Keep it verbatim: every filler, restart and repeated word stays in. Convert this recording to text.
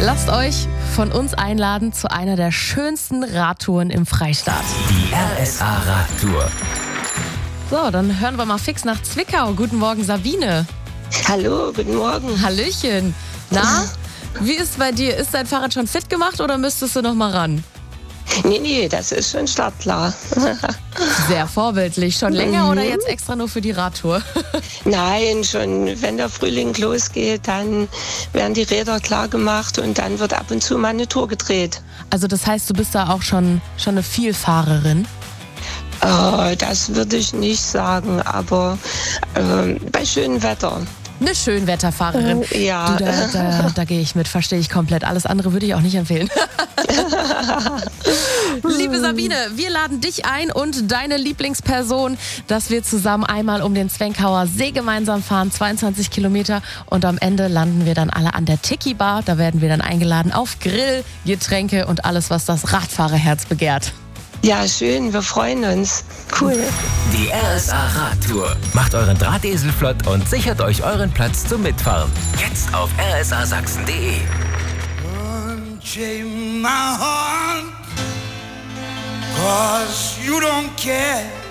Lasst euch von uns einladen zu einer der schönsten Radtouren im Freistaat. Die R S A Radtour. So, dann hören wir mal fix nach Zwickau. Guten Morgen, Sabine. Hallo, guten Morgen. Hallöchen. Na, wie ist bei dir? Ist dein Fahrrad schon fit gemacht oder müsstest du noch mal ran? Nee, nee, das ist schon startklar. Sehr vorbildlich. Schon länger oder jetzt extra nur für die Radtour? Nein, schon wenn der Frühling losgeht, dann werden die Räder klar gemacht und dann wird ab und zu mal eine Tour gedreht. Also das heißt, du bist da auch schon, schon eine Vielfahrerin? Oh, das würde ich nicht sagen, aber äh, bei schönem Wetter. Eine Schönwetterfahrerin. Oh, ja. Du, da, da, da gehe ich mit, verstehe ich komplett. Alles andere würde ich auch nicht empfehlen. Liebe Sabine, wir laden dich ein und deine Lieblingsperson, dass wir zusammen einmal um den Zwenkauer See gemeinsam fahren, zweiundzwanzig Kilometer. Und am Ende landen wir dann alle an der Tiki Bar. Da werden wir dann eingeladen auf Grill, Getränke und alles, was das Radfahrerherz begehrt. Ja, schön, wir freuen uns. Cool. Die R S A Radtour. Macht euren Drahtesel flott und sichert euch euren Platz zum Mitfahren. Jetzt auf r s a sachsen punkt d e. Unchain my heart, 'cause you don't care.